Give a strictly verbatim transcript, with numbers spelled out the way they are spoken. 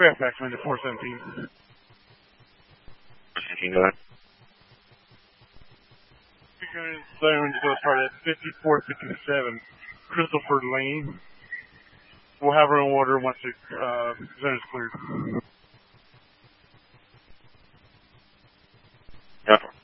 Fairfax, man, to four seventeen. seventeen, go ahead. Sirens go start at fifty-four fifty-seven Christopher Lane. We'll have our own water once the uh, zone is cleared. Yeah.